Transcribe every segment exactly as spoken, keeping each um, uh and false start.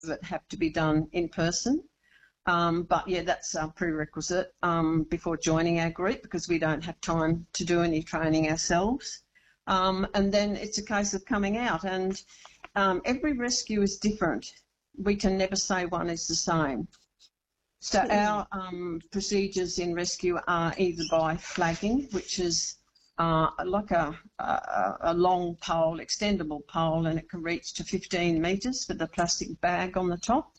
that have to be done in person. Um, but, yeah, that's a prerequisite um, before joining our group because we don't have time to do any training ourselves. Um, and then it's a case of coming out. And um, every rescue is different. We can never say one is the same. So our um, procedures in rescue are either by flagging, which is uh, like a, a, a long pole, extendable pole, and it can reach to fifteen metres with a plastic bag on the top.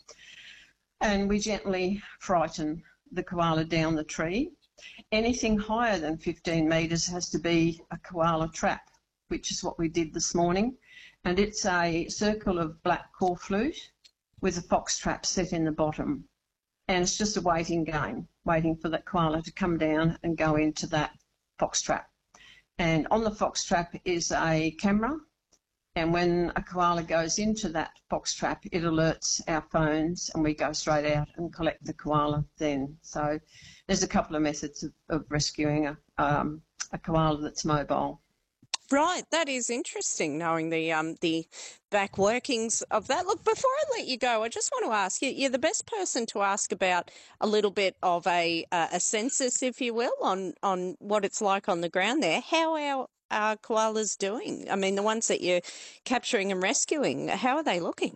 And we gently frighten the koala down the tree. Anything higher than fifteen metres has to be a koala trap, which is what we did this morning. And it's a circle of black corflute with a fox trap set in the bottom. And it's just a waiting game, waiting for that koala to come down and go into that fox trap. And on the fox trap is a camera. And when a koala goes into that fox trap, it alerts our phones and we go straight out and collect the koala then. So there's a couple of methods of, of rescuing a, um, a koala that's mobile. Right, that is interesting, knowing the um the back workings of that. Look, before I let you go, I just want to ask you, you're the best person to ask about a little bit of a uh, a census, if you will, on, on what it's like on the ground there. How our are koalas doing? I mean, the ones that you're capturing and rescuing, how are they looking?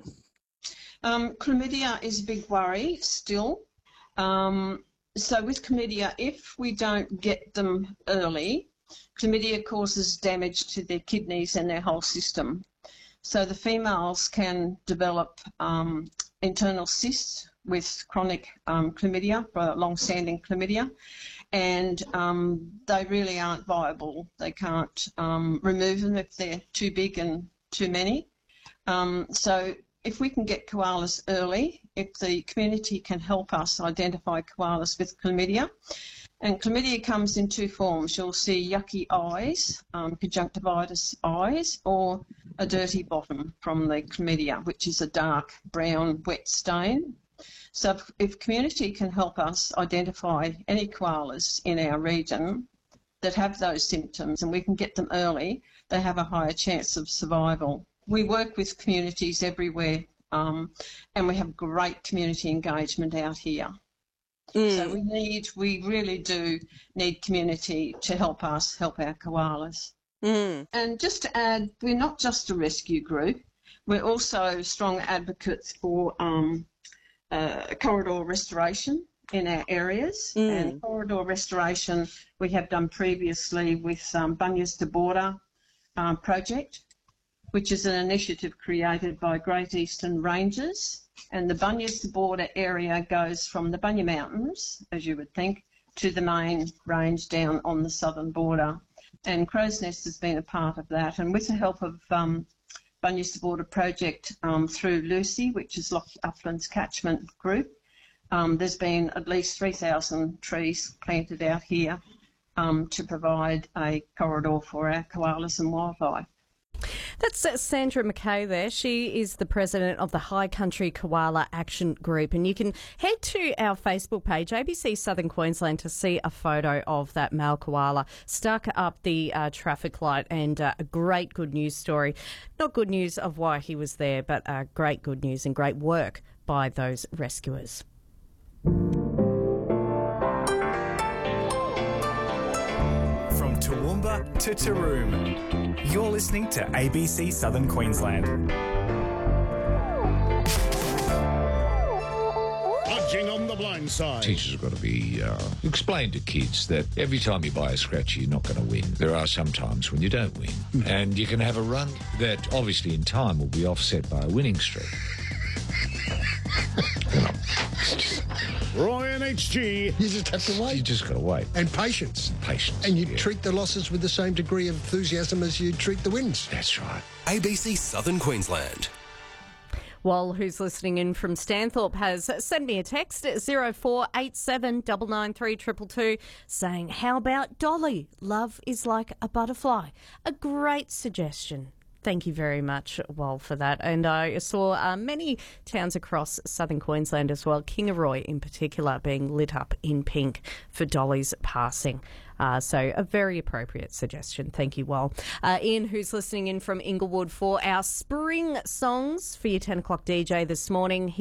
Um, chlamydia is a big worry still. Um, so with chlamydia, if we don't get them early, chlamydia causes damage to their kidneys and their whole system. So the females can develop um, internal cysts with chronic um, chlamydia, long-standing chlamydia, and um, they really aren't viable. They can't um, remove them if they're too big and too many. Um, so if we can get koalas early, if the community can help us identify koalas with chlamydia, and chlamydia comes in two forms. You'll see yucky eyes, um, conjunctivitis eyes, or a dirty bottom from the chlamydia, which is a dark brown wet stain. So if, if community can help us identify any koalas in our region that have those symptoms and we can get them early, they have a higher chance of survival. We work with communities everywhere um, and we have great community engagement out here. Mm. So we need, we really do need community to help us help our koalas. Mm. And just to add, we're not just a rescue group, we're also strong advocates for um, uh, corridor restoration in our areas. Mm. And corridor restoration we have done previously with um, Bunyas to Border um, project, which is an initiative created by Great Eastern Rangers. And the Bunyas to Border area goes from the Bunya Mountains, as you would think, to the main range down on the southern border. And Crow's Nest has been a part of that. And with the help of um, Bunyas to Border project um, through Lucy, which is Loch Uplands catchment group, um, there's been at least three thousand trees planted out here um, to provide a corridor for our koalas and wildlife. That's Sandra McKay there. She is the president of the High Country Koala Action Group. And you can head to our Facebook page, A B C Southern Queensland, to see a photo of that male koala stuck up the uh, traffic light, and uh, a great good news story. Not good news of why he was there, but uh, great good news and great work by those rescuers. From Toowoomba to Taroom, you're listening to A B C Southern Queensland. Nudging on the blind side. Teachers have got to be uh, explain to kids that every time you buy a scratchy, you're not going to win. There are some times when you don't win, mm. and you can have a run that obviously in time will be offset by a winning streak. You know, Roy and H G. You just have to wait. You just got to wait. And patience. Patience. And you yeah. treat the losses with the same degree of enthusiasm as you treat the wins. That's right. A B C Southern Queensland. Wal, who's listening in from Stanthorpe, has sent me a text at zero four eight seven nine nine three two two two saying, how about Dolly? Love is like a butterfly. A great suggestion. Thank you very much, Wal, for that. And I saw uh, many towns across southern Queensland as well, Kingaroy in particular, being lit up in pink for Dolly's passing. Uh, so a very appropriate suggestion. Thank you, Wal. Uh, Ian, who's listening in from Inglewood, for our spring songs for your ten o'clock D J this morning.